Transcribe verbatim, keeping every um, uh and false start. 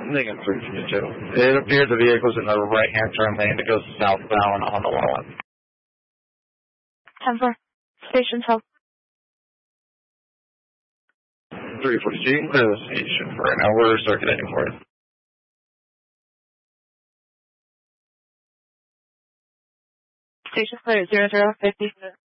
Negative three fifty-two. It appears the vehicle's in the right-hand turn lane that goes southbound on the one. ten four. Station twelve. three forty-two, clear the station for right now. We're circulating for it. Station clear, zero zero fifty.